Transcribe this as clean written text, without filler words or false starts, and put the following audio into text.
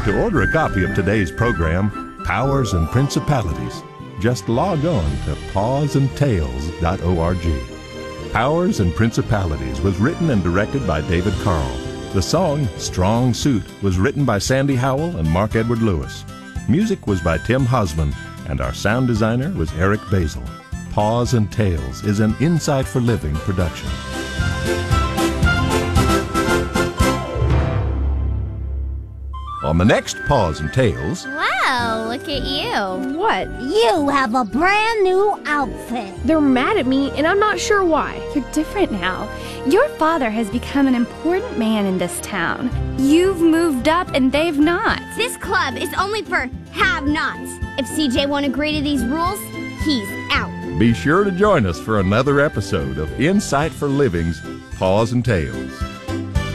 To order a copy of today's program, Powers and Principalities, just log on to pawsandtails.org. Powers and Principalities was written and directed by David Carl. The song Strong Suit was written by Sandy Howell and Mark Edward Lewis. Music was by Tim Hosman, and our sound designer was Eric Basil. Paws and Tails is an Insight for Living production. On the next Paws and Tales... Wow, look at you. What? You have a brand new outfit. They're mad at me, and I'm not sure why. You're different now. Your father has become an important man in this town. You've moved up, and they've not. This club is only for have-nots. If CJ won't agree to these rules, he's out. Be sure to join us for another episode of Insight for Living's Paws and Tales.